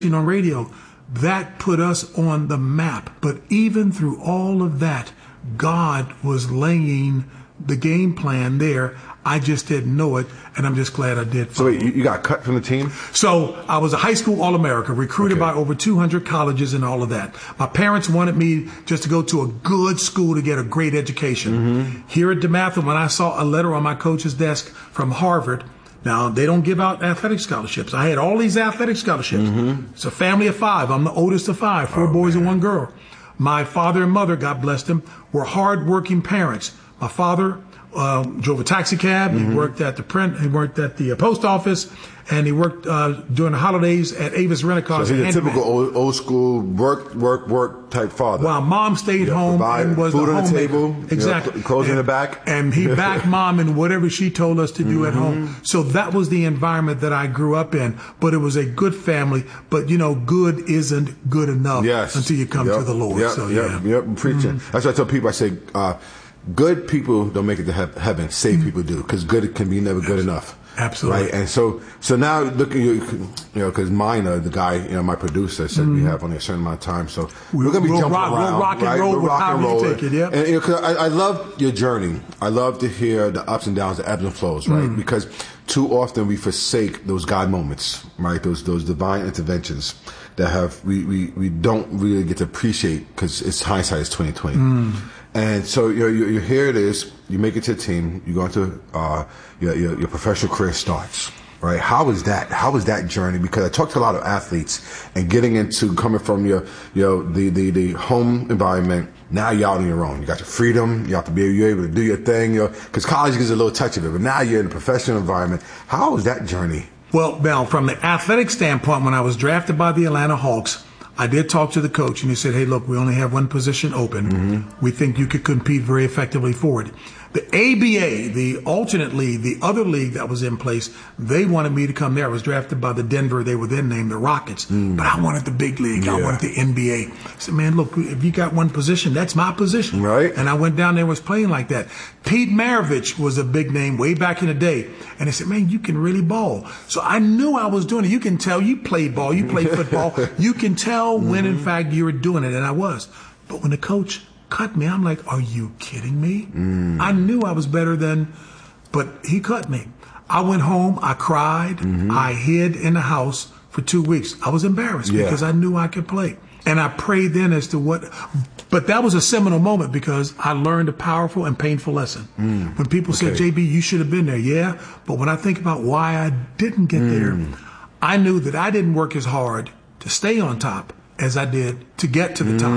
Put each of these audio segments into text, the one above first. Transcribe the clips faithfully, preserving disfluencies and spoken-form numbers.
on radio, that put us on the map. But even through all of that, God was laying the game plan there. I just didn't know it, and I'm just glad I did. So wait, you got cut from the team? So I was a high school All-America, recruited Okay. by over two hundred colleges and all of that. My parents wanted me just to go to a good school to get a great education. Mm-hmm. Here at DeMatha, when I saw a letter on my coach's desk from Harvard, now, they don't give out athletic scholarships. I had all these athletic scholarships. Mm-hmm. It's a family of five. I'm the oldest of five, four oh, boys man. and one girl. My father and mother, God bless them, were hardworking parents. My father uh, drove a taxi cab. Mm-hmm. He worked at the print. He worked at the uh, post office, and he worked uh, during the holidays at Avis Rent-A-Car. So he's a typical old, old school work, work, work type father. While mom stayed yeah, home and was food the on the homemaker. table, Exactly, you know, clothes and, in the back, and he backed mom in whatever she told us to do mm-hmm. at home. So that was the environment that I grew up in. But it was a good family. But you know, good isn't good enough yes. until you come yep. to the Lord. Yep. So yep. yeah, yep. Preaching. Mm-hmm. That's what I tell people. I say, uh, good people don't make it to he- heaven. Saved mm-hmm. people do, because good can be never good enough. Absolutely. Right. And so, so now look at you, you know, because Minor, the guy, you know, my producer said mm-hmm. we have only a certain amount of time, so we're, we're going to be we'll jumping rock, around. We'll rock and right? roll we'll with rock how and you roll take it. Yeah. And you know, 'cause I, I love your journey. I love to hear the ups and downs, the ebbs and flows, right? Mm. Because too often we forsake those God moments, right? Those those divine interventions that have we we, we don't really get to appreciate, because it's hindsight is twenty twenty. Mm. And so you're, you're here. It is. You make it to a team. You go into uh, your, your your professional career starts. Right? How is that? How is that journey? Because I talk to a lot of athletes, and getting into coming from your, you know, the, the, the home environment. Now you're out on your own. You got your freedom. You have to be you're able to do your thing. You know, because college gives a little touch of it, but now you're in a professional environment. How is that journey? Well, Mel, from the athletic standpoint, when I was drafted by the Atlanta Hawks, I did talk to the coach, and he said, "Hey, look, we only have one position open. Mm-hmm. We think you could compete very effectively for it." The A B A, the alternate league, the other league that was in place, they wanted me to come there. I was drafted by the Denver, they were then named the Rockets. Mm. But I wanted the big league. Yeah. I wanted the N B A. I said, man, look, if you got one position, that's my position. Right. And I went down there and was playing like that. Pete Maravich was a big name way back in the day. And they said, man, you can really ball. So I knew I was doing it. You can tell you played ball, you played football. You can tell mm-hmm. when, in fact, you were doing it. And I was. But when the coach cut me, I'm like, are you kidding me? Mm. I knew I was better than, but he cut me. I went home, I cried, mm-hmm. I hid in the house for two weeks. I was embarrassed yeah. because I knew I could play. And I prayed then as to what, but that was a seminal moment because I learned a powerful and painful lesson. Mm. When people okay. said, J B, you should have been there. Yeah, but when I think about why I didn't get mm. there, I knew that I didn't work as hard to stay on top as I did to get to the top.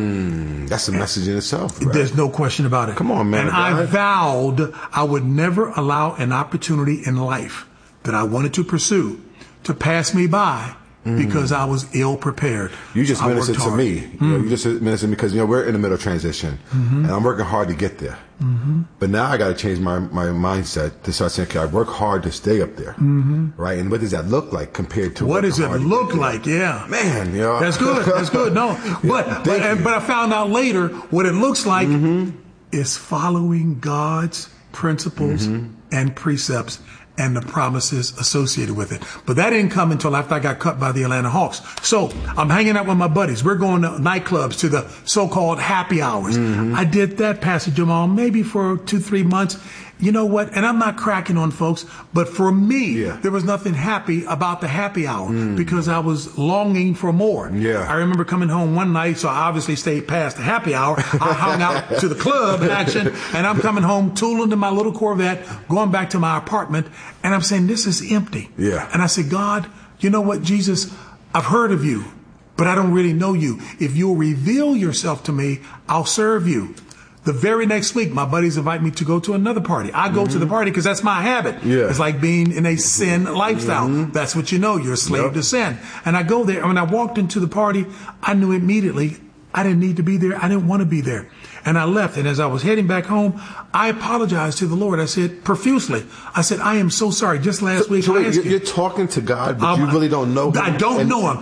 Mm, that's a message in itself. Right? There's no question about it. Come on, man. And I vowed I would never allow an opportunity in life that I wanted to pursue to pass me by mm. because I was ill prepared. You just I ministered to me. Mm. You, know, you just ministered because you know we're in the middle of transition, mm-hmm. and I'm working hard to get there. Mm-hmm. But now I got to change my, my mindset to start saying, okay, I work hard to stay up there, mm-hmm. right? And what does that look like compared to what does it look like? Yeah, man, you know. That's good. That's good. No, but yeah, but, and, but I found out later what it looks like mm-hmm. is following God's principles mm-hmm. and precepts and the promises associated with it. But that didn't come until after I got cut by the Atlanta Hawks. So I'm hanging out with my buddies. We're going to nightclubs, to the so-called happy hours. Mm-hmm. I did that, Pastor Jamal, maybe for two, three months. You know what? And I'm not cracking on folks, but for me, yeah. there was nothing happy about the happy hour mm. because I was longing for more. Yeah. I remember coming home one night, so I obviously stayed past the happy hour. I hung out to the club action, and I'm coming home, tooling to my little Corvette, going back to my apartment, and I'm saying, this is empty. Yeah. And I said, God, you know what, Jesus, I've heard of you, but I don't really know you. If you'll reveal yourself to me, I'll serve you. The very next week, my buddies invite me to go to another party. I go mm-hmm. to the party because that's my habit. Yeah. It's like being in a sin lifestyle. Mm-hmm. That's what you know. You're a slave yep. to sin. And I go there. And when I walked into the party, I knew immediately I didn't need to be there. I didn't want to be there. And I left. And as I was heading back home, I apologized to the Lord. I said profusely, I said, I am so sorry. Just last so, week, so I wait, asked you're, you. you're talking to God, but um, you really don't know him. I don't and, know him.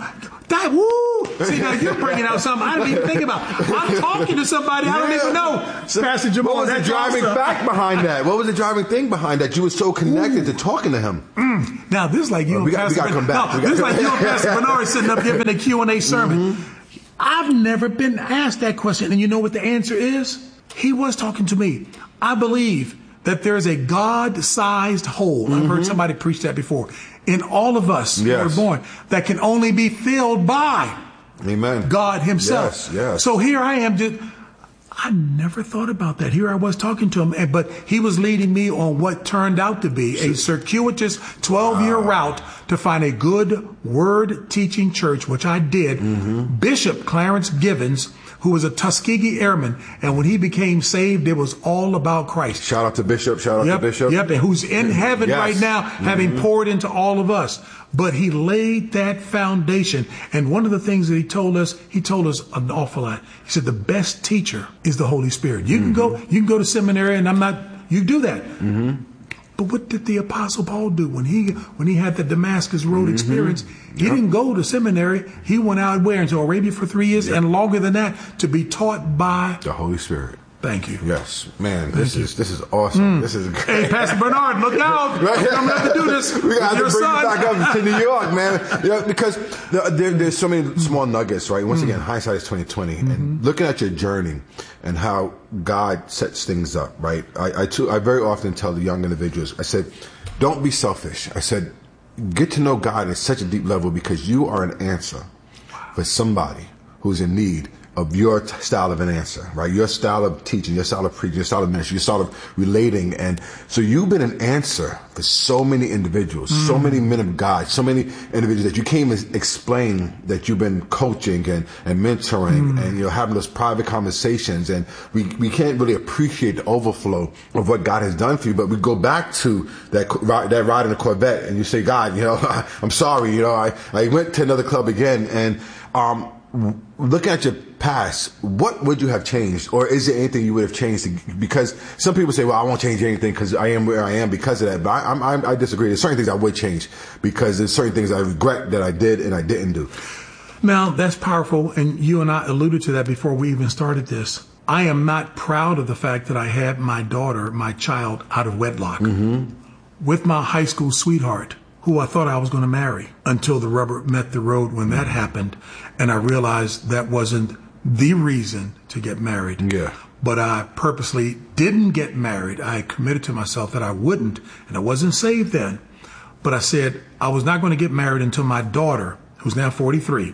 That, woo! See, now you're bringing out something I didn't even think about. I'm talking to somebody I don't Yeah. even know. So Pastor Jamal, what was the that's driving awesome. fact behind that? What was the driving thing behind that? You were so connected Ooh. to talking to him. Mm. Now, this is like you Well, and we got- we Pastor gotta come back. No, We got- this is like you and Pastor Bernard sitting up giving a Q and A sermon. Mm-hmm. I've never been asked that question. And you know what the answer is? He was talking to me. I believe that there's a God-sized hole. I've heard somebody preach that before. In all of us Yes. who are born, that can only be filled by Amen. God himself. Yes, yes. So here I am just, I never thought about that. Here I was talking to him, and- but he was leading me on what turned out to be a circuitous twelve-year route to find a good word-teaching church, which I did. Mm-hmm. Bishop Clarence Givens, who was a Tuskegee Airman, and when he became saved, it was all about Christ. Shout out to Bishop. Shout out Yep, to Bishop. yep, and who's in heaven Yes. right now, having poured into all of us. But he laid that foundation. And one of the things that he told us, he told us an awful lot. He said the best teacher is the Holy Spirit. You can go, you can go to seminary, and I'm not. You do that. But what did the Apostle Paul do when he when he had the Damascus Road experience? He didn't go to seminary. He went out where into Arabia for three years and longer than that to be taught by. The Holy Spirit. Thank you. Yes, man. This is this is awesome. This is great. Hey, Pastor Bernard, look out! We're gonna have to do this. We got to with bring your you son. back up to New York, man. Yeah, because there, there, there's so many small nuggets, right? Once again, hindsight is twenty twenty, and looking at your journey and how God sets things up, right? I I, too, I very often tell the young individuals, I said, don't be selfish. I said, get to know God at such a deep level because you are an answer for somebody who's in need of your t- style of an answer, right? Your style of teaching, your style of preaching, your style of ministry, your style of relating. And so you've been an answer for so many individuals, mm. so many men of God, so many individuals that you can't even explain that you've been coaching and, and mentoring mm. and, you know, having those private conversations. And we, we can't really appreciate the overflow of what God has done for you. But we go back to that, that ride in the Corvette and you say, God, you know, I'm sorry, you know, I, I went to another club again and, um, looking at your past, what would you have changed? Or is there anything you would have changed? To, because some people say, well, I won't change anything because I am where I am because of that. But I, I, I disagree. There's certain things I would change because there's certain things I regret that I did and I didn't do. Now, that's powerful. And you and I alluded to that before we even started this. I am not proud of the fact that I had my daughter, my child, out of wedlock mm-hmm. with my high school sweetheart, who I thought I was going to marry until the rubber met the road when that happened. And I realized that wasn't the reason to get married. Yeah. But I purposely didn't get married. I committed to myself that I wouldn't, and I wasn't saved then. But I said I was not going to get married until my daughter, who's now forty-three,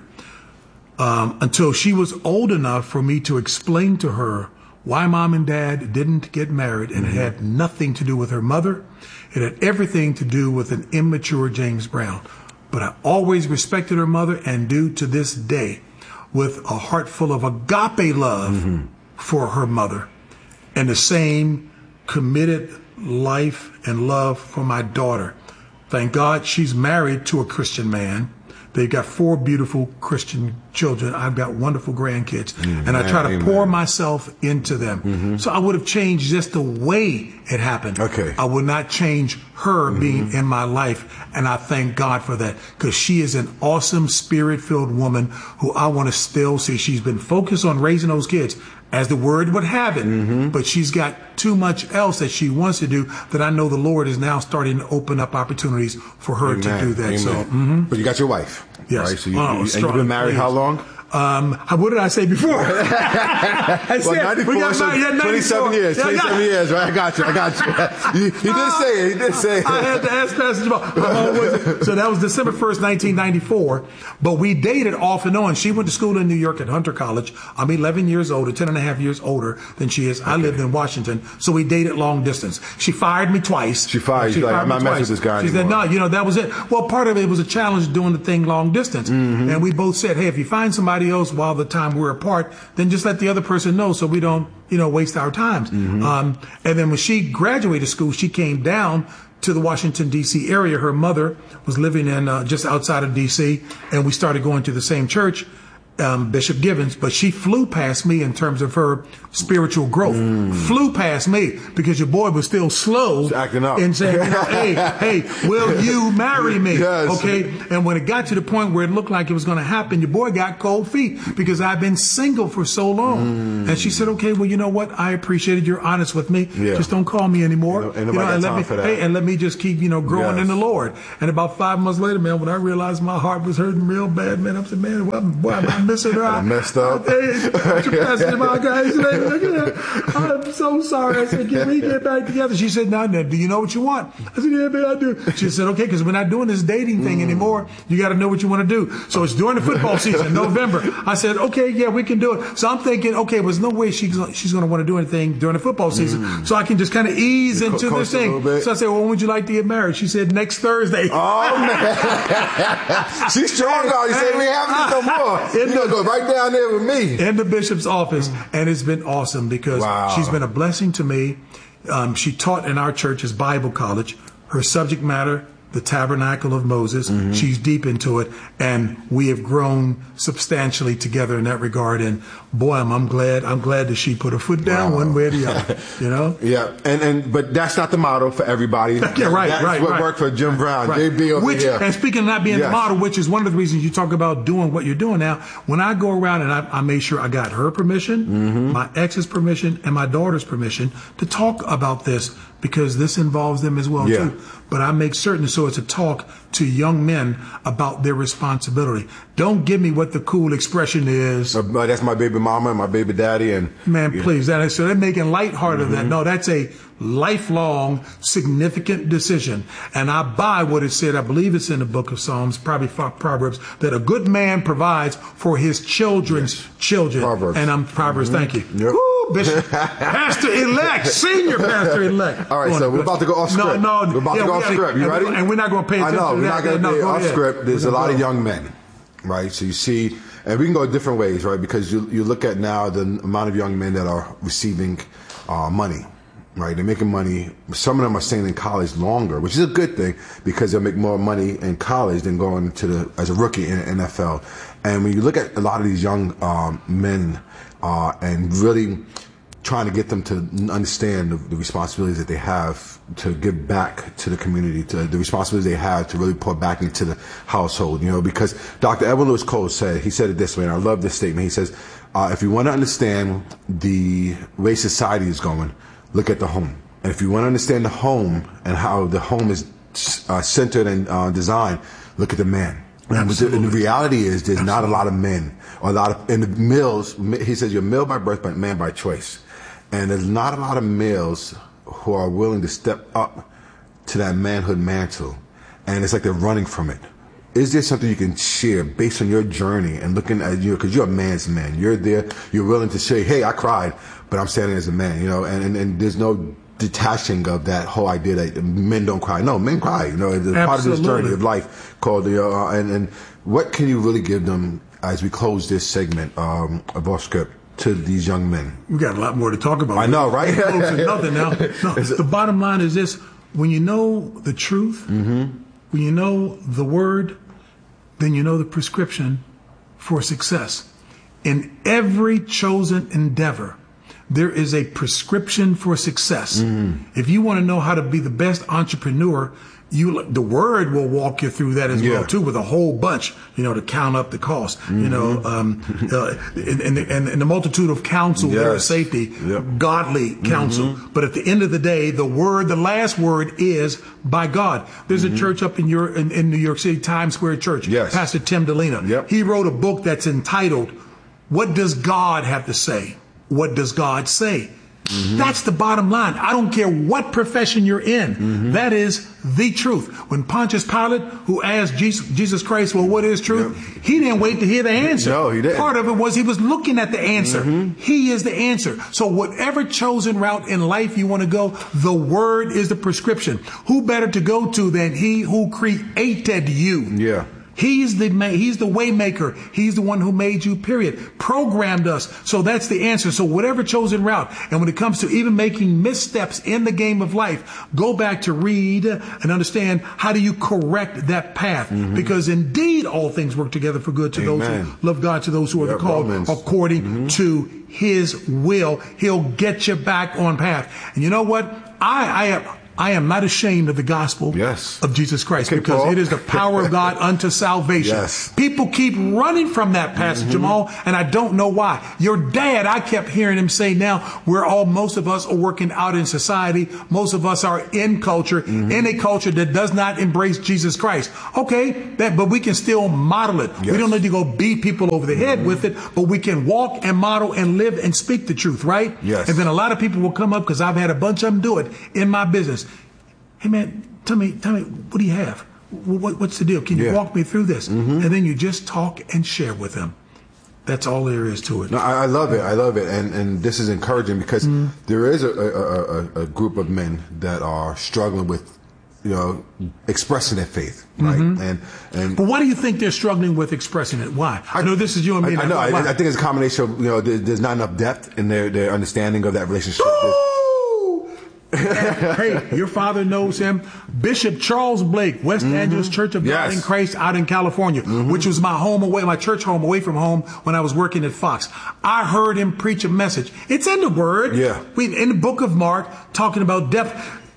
um, until she was old enough for me to explain to her why mom and dad didn't get married. And mm-hmm. it had nothing to do with her mother. It had everything to do with an immature James Brown. But I always respected her mother and do to this day with a heart full of agape love mm-hmm. for her mother and the same committed life and love for my daughter. Thank God she's married to a Christian man. They've got four beautiful Christian children. I've got wonderful grandkids. Mm, and I try to amen. pour myself into them. Mm-hmm. So I would have changed just the way it happened. Okay. I would not change her mm-hmm. being in my life. And I thank God for that because she is an awesome spirit-filled woman who I want to still see. She's been focused on raising those kids as the word would have it. Mm-hmm. But she's got too much else that she wants to do that I know the Lord is now starting to open up opportunities for her Amen. to do that. Amen. So, mm-hmm. But you got your wife. Yes. Right? So you, oh, you, and you've been married how long? Um, what did I say before? I well, said, ninety-four, we got so married, yeah, twenty-seven years. Yeah, twenty-seven years, right? I got you. I got you. You, you did say it. You did say it. I had to ask Pastor Jamal. How old was it? So that was December first, nineteen ninety-four. But we dated off and on. She went to school in New York at Hunter College. I'm eleven years older, ten and a half years older than she is. Okay. I lived in Washington. So we dated long distance. She fired me twice. She fired you. Like, I'm not messing with this guy She anymore. said, no, you know, that was it. Well, part of it was a challenge doing the thing long distance. Mm-hmm. And we both said, hey, if you find somebody else while the time we're apart, then just let the other person know so we don't, you know, waste our times. Mm-hmm. Um, and then when she graduated school, she came down to the Washington, D C area. Her mother was living in uh, just outside of D C, and we started going to the same church. um, Bishop Givens, but she flew past me in terms of her spiritual growth. Mm. Flew past me because your boy was still slow. Just acting up. And saying, you know, hey, hey, will you marry me? Yes. Okay. And when it got to the point where it looked like it was going to happen, your boy got cold feet because I've been single for so long. Mm. And she said, okay, well, you know what? I appreciated you're honest with me. Yeah. Just don't call me anymore. Ain't, ain't you know, and let me, for that. Hey, and let me just keep, you know, growing yes. in the Lord. And about five months later, man, when I realized my heart was hurting real bad, man, I said, man, well, boy, I'm missing her. I messed up. Hey, I'm so sorry. I said, can we get back together? She said, no, no, do you know what you want? I said, yeah, man, I do. She said, okay, because we're not doing this dating thing mm. anymore. You got to know what you want to do. So it's during the football season, November. I said, okay, yeah, we can do it. So I'm thinking, okay, there's no way she's, she's going to want to do anything during the football season. Mm. So I can just kind of ease into Co- this thing. So I said, well, when would you like to get married? She said, next Thursday. Oh, man. She's strong out. You said, we have this no more. You're going to go right down there with me. In the bishop's office. And it's been awesome because wow. she's been a blessing to me. Um, she taught in our church's Bible college. Her subject matter, the Tabernacle of Moses. Mm-hmm. She's deep into it, and we have grown substantially together in that regard. And boy, I'm, I'm glad. I'm glad that she put her foot down wow. one way or the other. You know. Yeah, and and but that's not the model for everybody. yeah, right, that's right. what right. worked for Jim Brown, right. J B over which, here. And speaking of not being yes. the model, which is one of the reasons you talk about doing what you're doing now. When I go around and I, I made sure I got her permission, mm-hmm. my ex's permission, and my daughter's permission to talk about this because this involves them as well yeah. too. But I make certain so it's a talk to young men about their responsibility. Don't give me what the cool expression is. Uh, that's my baby mama and my baby daddy. And man, yeah. please. That is, so they're making lighthearted mm-hmm. of that. No, that's a lifelong, significant decision. And I buy what it said. I believe it's in the book of Psalms, probably Proverbs, that a good man provides for his children's yes. children. Proverbs. And I'm Proverbs. Mm-hmm. Thank you. Yep. Woo, Bishop, Pastor elect, senior pastor elect. All right, so we're about to go off script. No, no, we're about yeah, to go we off gotta, script. You and ready? We, and we're not going to pay attention I know, to we're that. not going to no, be go off ahead. script. There's a lot go. of young men, right? So you see, and we can go different ways, right? Because you you look at now the amount of young men that are receiving uh, money. Right, they're making money. Some of them are staying in college longer, which is a good thing because they'll make more money in college than going to the as a rookie in the N F L. And when you look at a lot of these young um, men uh, and really trying to get them to understand the, the responsibilities that they have to give back to the community, to the responsibilities they have to really pour back into the household, you know, because Doctor Edwin Lewis Cole said, he said it this way, and I love this statement. He says, uh, if you want to understand the way society is going, look at the home. And if you want to understand the home and how the home is uh, centered and uh, designed, look at the man. And the, and the reality is there's Absolutely. not a lot of men, or a lot of, in the males, he says you're male by birth, but man by choice. And there's not a lot of males who are willing to step up to that manhood mantle. And it's like they're running from it. Is there something you can share based on your journey and looking at you, because you're a man's man. You're there, you're willing to say, hey, I cried, but I'm standing as a man, you know, and, and, and there's no detaching of that whole idea that men don't cry. No, men cry, you know, it's a part of this journey of life called the, uh, and, and what can you really give them as we close this segment um, of our script to these young men? We got a lot more to talk about. I know, right? Nothing now. No, the bottom line is this: when you know the truth, mm-hmm. when you know the word, then you know the prescription for success. In every chosen endeavor, there is a prescription for success. Mm-hmm. If you want to know how to be the best entrepreneur, you the word will walk you through that as yeah. well too, with a whole bunch, you know, to count up the cost, mm-hmm. you know, um, uh, and, and, and, and the multitude of counsel, yes. there is safety, yep. godly counsel. Mm-hmm. But at the end of the day, the word, the last word is by God. There's mm-hmm. a church up in your in, in New York City, Times Square Church. Yes. Pastor Tim Delina. Yep. He wrote a book that's entitled, "What Does God Have to Say? What Does God Say?" Mm-hmm. That's the bottom line. I don't care what profession you're in. Mm-hmm. That is the truth. When Pontius Pilate, who asked Jesus, Jesus Christ, well, what is truth? Yep. He didn't wait to hear the answer. No, he didn't. Part of it was he was looking at the answer. Mm-hmm. He is the answer. So whatever chosen route in life you want to go, the word is the prescription. Who better to go to than he who created you? Yeah. He's the ma- he's the way maker. He's the one who made you, period. Programmed us. So that's the answer. So whatever chosen route. And when it comes to even making missteps in the game of life, go back to read and understand how do you correct that path. Mm-hmm. Because indeed all things work together for good to Amen. Those who love God, to those who are yep, called Romans. According mm-hmm. to his will. He'll get you back on path. And you know what? I, I have... I am not ashamed of the gospel yes. of Jesus Christ, okay, because Paul. It is the power of God unto salvation. Yes. People keep running from that passage, mm-hmm. Jamal, and I don't know why. Your dad, I kept hearing him say, now we're all, most of us are working out in society. Most of us are in culture, mm-hmm. in a culture that does not embrace Jesus Christ. Okay, that, but we can still model it. Yes. We don't need to go beat people over the head mm-hmm. with it, but we can walk and model and live and speak the truth, right? Yes. And then a lot of people will come up, because I've had a bunch of them do it in my business. Hey man, tell me, tell me, what do you have? What, what's the deal? Can you yeah. walk me through this? Mm-hmm. And then you just talk and share with them. That's all there is to it. No, I, I love it. I love it. And and this is encouraging, because mm-hmm. there is a, a, a, a group of men that are struggling with, you know, expressing their faith, right? Mm-hmm. And and but why do you think they're struggling with expressing it? Why? I, I know this is you and me. I, I know. I, I think it's a combination of, you know, there, there's not enough depth in their, their understanding of that relationship. Hey, your father knows him. Bishop Charles Blake, West mm-hmm. Angeles Church of God yes. in Christ out in California, mm-hmm. which was my home away, my church home away from home when I was working at Fox. I heard him preach a message. It's in the Word. Yeah. We, in the book of Mark, talking about depth.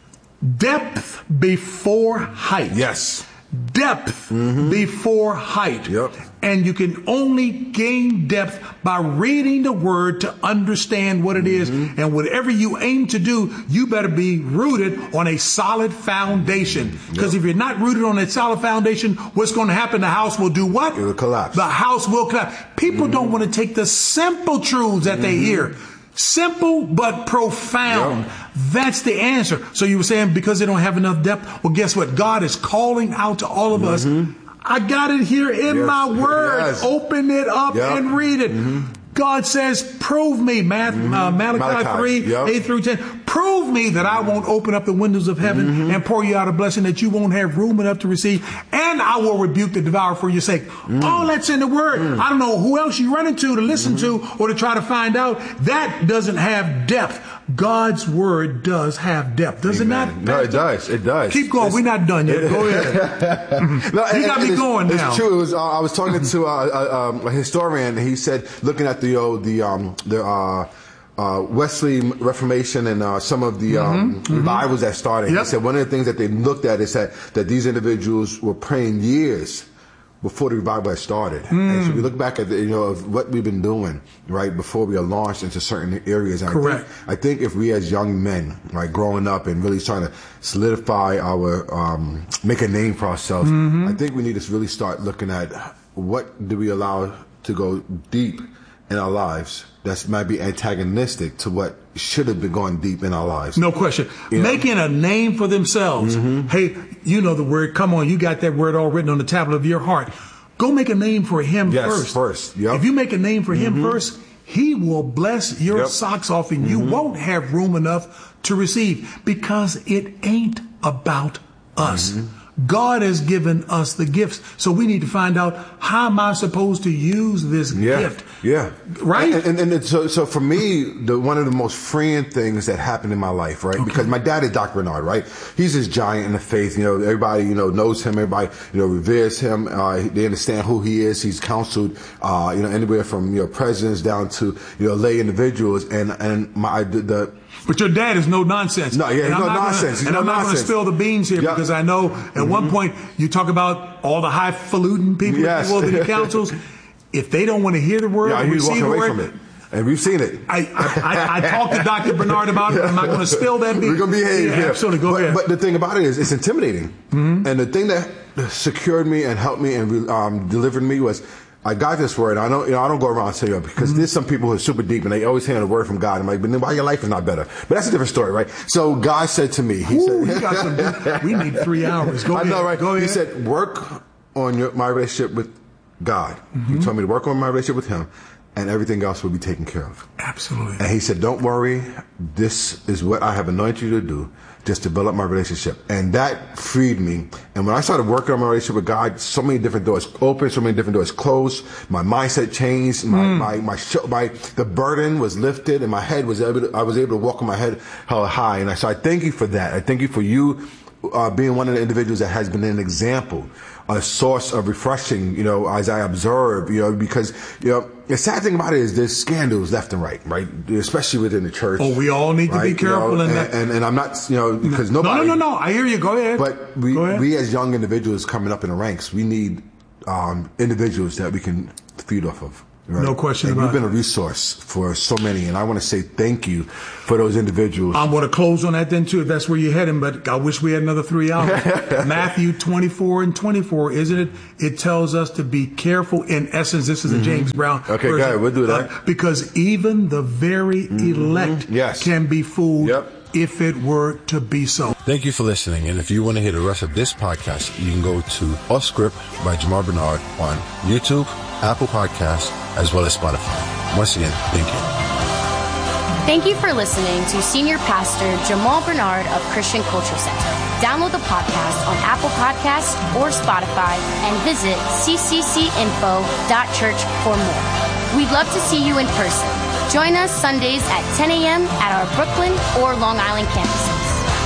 Depth before height. Yes. Depth mm-hmm. before height. Yep. And you can only gain depth by reading the Word to understand what it is. Mm-hmm. And whatever you aim to do, you better be rooted on a solid foundation. Because yep. if you're not rooted on a solid foundation, what's going to happen? The house will do what? It will collapse. The house will collapse. People mm-hmm. don't want to take the simple truths that mm-hmm. they hear. Simple but profound. Yep. That's the answer. So you were saying because they don't have enough depth? Well, guess what? God is calling out to all of mm-hmm. us. I got it here in yes. my Word. Yes. Open it up yep. and read it. Mm-hmm. God says, prove me, Math, mm-hmm. uh, Malachi, Malachi three, yep. eight through ten. Prove me that I won't open up the windows of heaven mm-hmm. and pour you out a blessing that you won't have room enough to receive. And I will rebuke the devourer for your sake. Mm-hmm. All that's in the Word. Mm-hmm. I don't know who else you run into to listen mm-hmm. to or to try to find out. That doesn't have depth. God's Word does have depth. Does Amen. It not? No, it does. It does. Keep going. It's, We're not done yet. Go ahead. no, you got me going it's now. It's true. It was, uh, I was talking to uh, a, um, a historian. He said, looking at the uh, the um, the uh, uh, Wesley Reformation and uh, some of the um, mm-hmm. revivals that started, yep. he said one of the things that they looked at is that that these individuals were praying years before the revival had started. Mm. And so we look back at the, you know, of what we've been doing, right, before we are launched into certain areas. And Correct. I think, I think if we as young men, right, growing up and really trying to solidify our, um, make a name for ourselves, mm-hmm. I think we need to really start looking at what do we allow to go deep in our lives that might be antagonistic to what should have been going deep in our lives. No question. You Making know? a name for themselves. Mm-hmm. Hey, you know the Word. Come on, you got that Word all written on the tablet of your heart. Go make a name for Him yes, first. first. Yep. If you make a name for mm-hmm. Him first, He will bless your yep. socks off and mm-hmm. you won't have room enough to receive, because it ain't about us. Mm-hmm. God has given us the gifts. So we need to find out, how am I supposed to use this yeah, gift? Yeah. Right? And, and, and so, so for me, the, one of the most freeing things that happened in my life, right? Okay. Because my dad is Doctor Bernard, right? He's this giant in the faith. You know, everybody, you know, knows him. Everybody, you know, reveres him. Uh, they understand who he is. He's counseled, uh, you know, anywhere from, you know, presidents down to, you know, lay individuals. And, and my, the, the But your dad is no nonsense. No, yeah, he's no nonsense. Gonna, and no I'm not going to spill the beans here yep. because I know at mm-hmm. one point you talk about all the highfalutin people yes. that the councils. If they don't want to hear the Word, yeah, or he's receive walking the away Word, from it. And we've seen it. I, I, I, I talked to Doctor Bernard about it. I'm not going to spill that beans. We're going to behave yeah, here. Absolutely. Go but, ahead. But the thing about it is, it's intimidating. Mm-hmm. And the thing that secured me and helped me and um, delivered me was, I got this word. I don't, you know, I don't go around saying it because mm-hmm. there's some people who are super deep and they always hear the word from God. I'm like, but then why your life is not better? But that's a different story, right? So God said to me, He Ooh, said, you got some, we need three hours. Go I ahead. know, right? Go ahead. He said, work on your, my relationship with God. Mm-hmm. He told me to work on my relationship with Him, and everything else will be taken care of. Absolutely. And He said, don't worry. This is what I have anointed you to do. just to build up my relationship. And that freed me. And when I started working on my relationship with God, so many different doors opened, so many different doors closed. My mindset changed. My, mm. my, my, my, my, the burden was lifted, and my head was able to, I was able to walk on my head held high. And I, so I thank you for that. I thank you for you uh, being one of the individuals that has been an example, a source of refreshing, you know, as I observe, you know, because, you know, the sad thing about it is there's scandals left and right, right? Especially within the church. Oh, we all need right? to be careful you know, in and, that. And, and I'm not, you know, because no, nobody. No, no, no, no. I hear you. Go ahead. But we, Go ahead. we as young individuals coming up in the ranks, we need um, individuals that we can feed off of. Right? No question and about it. You've been it. a resource for so many, and I want to say thank you for those individuals. I'm going to close on that then, too, if that's where you're heading, but I wish we had another three hours. Matthew twenty-four and twenty-four, isn't it? It tells us to be careful. In essence, this is a mm-hmm. James Brown Okay, version, go ahead. We'll do that. Uh, because even the very mm-hmm. elect yes. can be fooled. Yep. If it were to be so. Thank you for listening. And if you want to hear the rest of this podcast, you can go to Off Script by Jamar Bernard on YouTube, Apple Podcasts, as well as Spotify. Once again, thank you. Thank you for listening to Senior Pastor Jamal Bernard of Christian Cultural Center. Download the podcast on Apple Podcasts or Spotify and visit c c c info dot church for more. We'd love to see you in person. Join us Sundays at ten a.m. at our Brooklyn or Long Island campuses.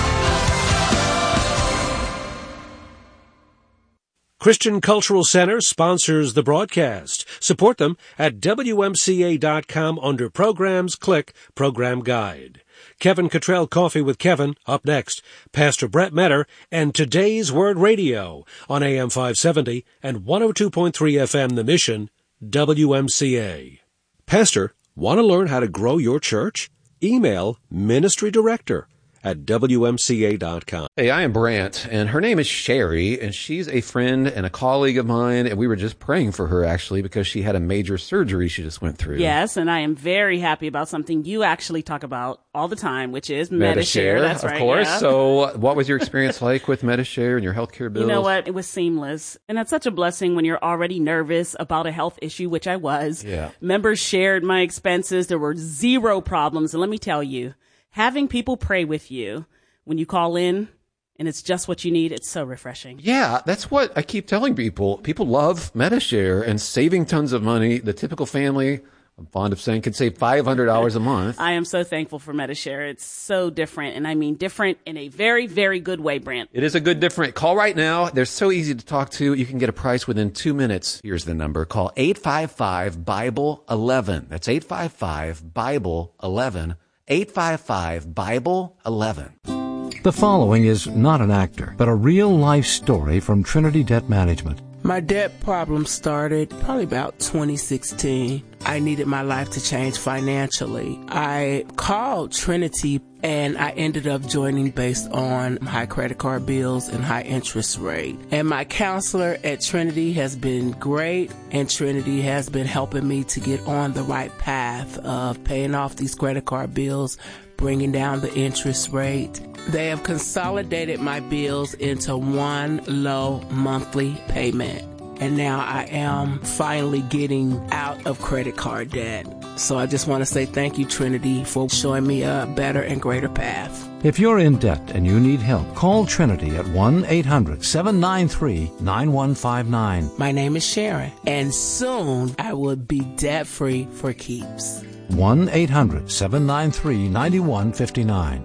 Christian Cultural Center sponsors the broadcast. Support them at W M C A dot com under Programs. Click Program Guide. Kevin Cottrell Coffee with Kevin, up next. Pastor Brett Metter and Today's Word Radio on A M five seventy and one oh two point three F M The Mission, W M C A. Pastor, want to learn how to grow your church? Email Ministry Director at W M C A dot com. Hey, I am Brant, and her name is Sherry, and she's a friend and a colleague of mine, and we were just praying for her, actually, because she had a major surgery she just went through. Yes, and I am very happy about something you actually talk about all the time, which is Metashare. Metashare. That's of right, course. yeah. So what was your experience like with Metashare and your healthcare bills? You know what? It was seamless. And that's such a blessing when you're already nervous about a health issue, which I was. Yeah. Members shared my expenses. There were zero problems. And let me tell you, having people pray with you when you call in and it's just what you need, it's so refreshing. Yeah, that's what I keep telling people. People love Metashare and saving tons of money. The typical family, I'm fond of saying, can save five hundred dollars a month. I am so thankful for Metashare. It's so different, and I mean different in a very, very good way, Brant. It is a good different. Call right now. They're so easy to talk to. You can get a price within two minutes. Here's the number. Call eight five five, Bible eleven. That's eight five five, Bible eleven. eight five five, Bible eleven. The following is not an actor, but a real-life story from Trinity Debt Management. My debt problem started probably about twenty sixteen. I needed my life to change financially. I called Trinity and I ended up joining based on high credit card bills and high interest rate. And my counselor at Trinity has been great, and Trinity has been helping me to get on the right path of paying off these credit card bills, bringing down the interest rate. They have consolidated my bills into one low monthly payment. And now I am finally getting out of credit card debt. So I just want to say thank you, Trinity, for showing me a better and greater path. If you're in debt and you need help, call Trinity at one eight hundred, seven nine three, nine one five nine. My name is Sharon, and soon I will be debt-free for keeps. one eight hundred, seven nine three, nine one five nine.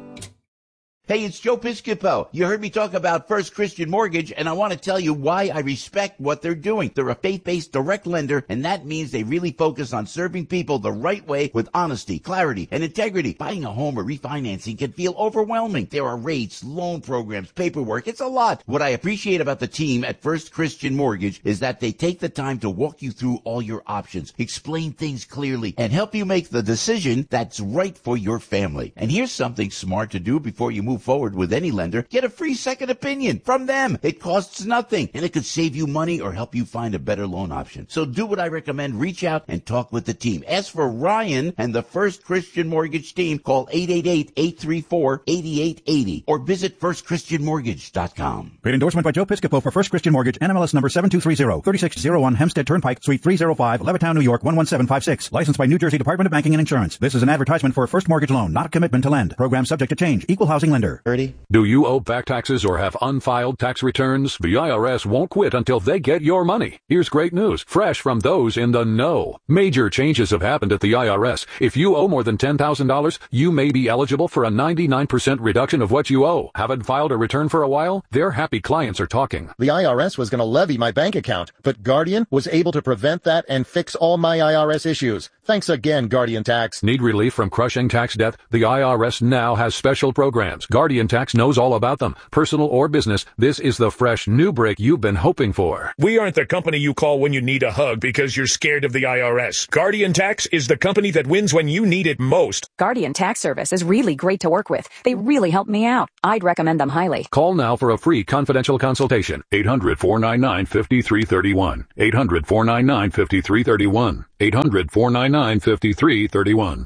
Hey, it's Joe Piscopo. You heard me talk about First Christian Mortgage, and I want to tell you why I respect what they're doing. They're a faith-based direct lender, and that means they really focus on serving people the right way with honesty, clarity, and integrity. Buying a home or refinancing can feel overwhelming. There are rates, loan programs, paperwork. It's a lot. What I appreciate about the team at First Christian Mortgage is that they take the time to walk you through all your options, explain things clearly, and help you make the decision that's right for your family. And here's something smart to do before you move forward with any lender. Get a free second opinion from them. It costs nothing, and it could save you money or help you find a better loan option. So do what I recommend. Reach out and talk with the team. Ask for Ryan and the First Christian Mortgage team. Call eight eight eight, eight three four, eight eight eight zero or visit first christian mortgage dot com. Great endorsement by Joe Piscopo for First Christian Mortgage, N M L S number seven two three zero, thirty-six oh one Hempstead Turnpike, Suite three oh five, Levittown, New York, one one seven five six. Licensed by New Jersey Department of Banking and Insurance. This is an advertisement for a first mortgage loan, not a commitment to lend. Program subject to change. Equal housing lender. lender. Do you owe back taxes or have unfiled tax returns? The I R S won't quit until they get your money. Here's great news, fresh from those in the know. Major changes have happened at the I R S. If you owe more than ten thousand dollars, you may be eligible for a ninety-nine percent reduction of what you owe. Haven't filed a return for a while? Their happy clients are talking. The I R S was going to levy my bank account, but Guardian was able to prevent that and fix all my I R S issues. Thanks again, Guardian Tax. Need relief from crushing tax debt? The I R S now has special programs. Guardian Tax knows all about them. Personal or business, this is the fresh new break you've been hoping for. We aren't the company you call when you need a hug because you're scared of the I R S. Guardian Tax is the company that wins when you need it most. Guardian Tax Service is really great to work with. They really help me out. I'd recommend them highly. Call now for a free confidential consultation. eight hundred, four nine nine, five three three one. eight hundred, four nine nine, five three three one. eight hundred, four nine nine, five three three one.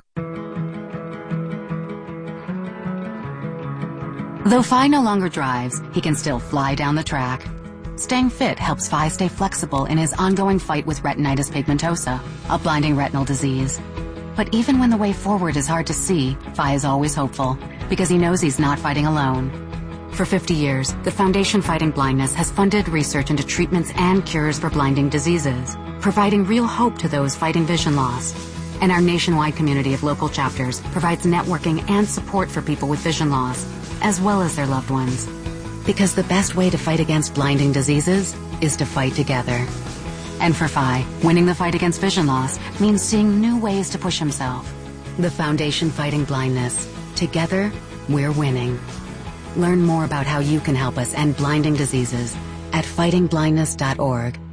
Though Phi no longer drives, he can still fly down the track. Staying fit helps Phi stay flexible in his ongoing fight with retinitis pigmentosa, a blinding retinal disease. But even when the way forward is hard to see, Phi is always hopeful, because he knows he's not fighting alone. For fifty years, the Foundation Fighting Blindness has funded research into treatments and cures for blinding diseases, providing real hope to those fighting vision loss. And our nationwide community of local chapters provides networking and support for people with vision loss, as well as their loved ones. Because the best way to fight against blinding diseases is to fight together. And for Phi, winning the fight against vision loss means seeing new ways to push himself. The Foundation Fighting Blindness. Together, we're winning. Learn more about how you can help us end blinding diseases at fighting blindness dot org.